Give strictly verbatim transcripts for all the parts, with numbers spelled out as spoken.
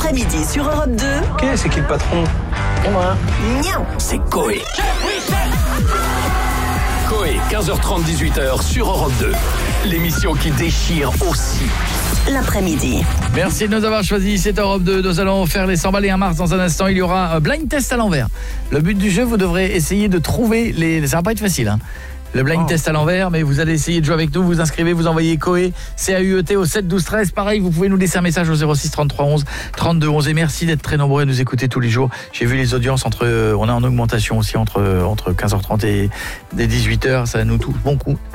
L'après-midi sur Europe deux. Ok, c'est qui le patron? Et moi. Niam. C'est Coé. Coé, quinze heures trente, dix-huit heures sur Europe deux. L'émission qui déchire aussi. L'après-midi. Merci de nous avoir choisis, c'est Europe deux. Nous allons faire les cent balles et un mars. Dans un instant, il y aura un blind test à l'envers. Le but du jeu, vous devrez essayer de trouver les... Ça va pas être facile, hein. Le blind oh. test à l'envers, mais vous allez essayer de jouer avec nous, vous inscrivez, vous envoyez Coé, C A U E T au sept douze treize. Pareil, vous pouvez nous laisser un message au zéro six trente-trois onze trente-deux onze. Et merci d'être très nombreux à nous écouter tous les jours. J'ai vu les audiences, entre, on est en augmentation aussi entre, entre quinze heures trente et dix-huit heures. Ça nous touche bon coup.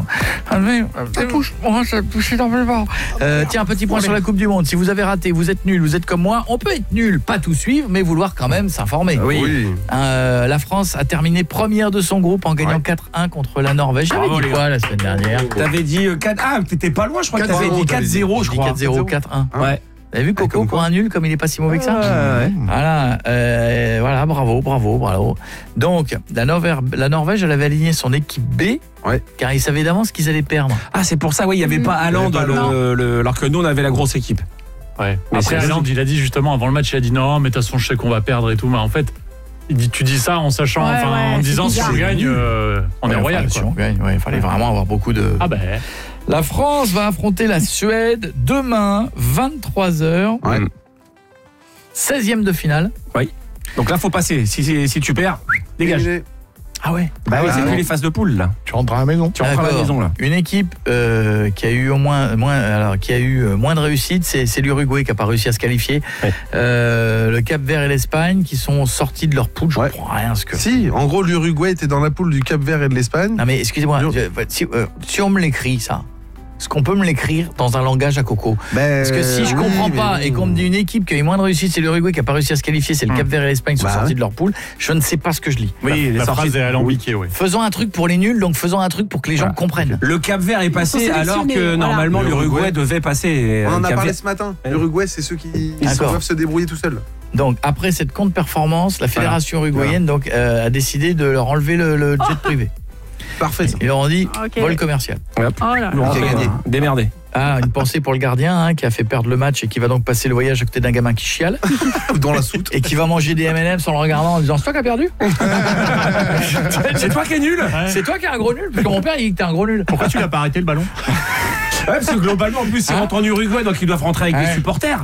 Ça touche, moi, ça touche énormément. Euh, tiens, un petit point sur la Coupe du Monde. Si vous avez raté, vous êtes nul, vous êtes comme moi. On peut être nul, pas tout suivre, mais vouloir quand même s'informer. Oui. Euh, la France a terminé première de son groupe en gagnant ouais. quatre un contre la Norvège. J'avais dit quoi la semaine dernière? T'avais dit quatre... Ah, t'étais pas loin, je crois que t'avais dit quatre zéro, je crois. quatre zéro, quatre un. Ouais. Vous avez vu Coco pour un nul, comme il est pas si mauvais que ça? euh, ouais. Voilà, euh, voilà, bravo, bravo, bravo. Donc, la Norvège, la Norvège, elle avait aligné son équipe B, ouais. car ils savaient d'avance qu'ils allaient perdre. Ah, c'est pour ça, oui, il n'y avait mmh. pas Haaland, le, le, alors que nous, on avait la grosse équipe. Ouais. Après, Haaland, il a dit justement, avant le match, il a dit non, mais de toute façon, je sais qu'on va perdre et tout, mais en fait... Tu dis ça en sachant, ouais, enfin, ouais, en disant si on gagne, euh, on ouais, est royal. Si on gagne, ouais, il fallait vraiment avoir beaucoup de. Ah ben. La France va affronter la Suède demain, vingt-trois heures. Ouais. seizième de finale. Oui. Donc là, faut passer. Si, si tu perds, dégage. Ah ouais. Bah ah oui, ouais, c'est plus les phases de poule là. Tu rentres à la maison. Tu rentres à la maison là. Une équipe euh, qui a eu au moins, moins, alors qui a eu moins de réussite, c'est, c'est l'Uruguay qui a pas réussi à se qualifier. Ouais. Euh, le Cap-Vert et l'Espagne qui sont sortis de leur poule. Je ouais. comprends rien ce que. Si, en gros, l'Uruguay était dans la poule du Cap-Vert et de l'Espagne. Non mais excusez-moi, je, si, euh, si on me l'écrit ça. Est-ce qu'on peut me l'écrire dans un langage à coco? ben, Parce que si je oui, comprends pas oui. et qu'on me dit une équipe qui a eu moins de réussite, c'est l'Uruguay qui a pas réussi à se qualifier, c'est le Cap-Vert et l'Espagne qui sont bah, sortis ouais. de leur poule, je ne sais pas ce que je lis. Oui, la, la phrase est alambiquée, oui. Faisons un truc pour les nuls, donc faisons un truc pour que les voilà. gens comprennent. Le Cap-Vert est passé alors que voilà. normalement l'Uruguay devait passer. On en a parlé ce matin. L'Uruguay, c'est ceux qui doivent se débrouiller tout seuls. Donc après cette contre-performance, la fédération voilà. uruguayenne voilà. donc euh, a décidé de leur enlever le, le jet oh. privé. Parfait. Ils leur ont dit okay. vol commercial. Hop. Oh là là. Gagné. Démerdé. Ah, une pensée pour le gardien hein, qui a fait perdre le match et qui va donc passer le voyage à côté d'un gamin qui chiale dans la soute et qui va manger des M and M's en le regardant en disant c'est toi qui as perdu. C'est toi qui es nul. Ouais. C'est toi qui es un gros nul parce que mon père il dit que t'es un gros nul. Pourquoi tu l'as pas arrêté le ballon? Ouais, parce que globalement en plus il rentre en Uruguay donc ils doivent rentrer avec ouais. des supporters.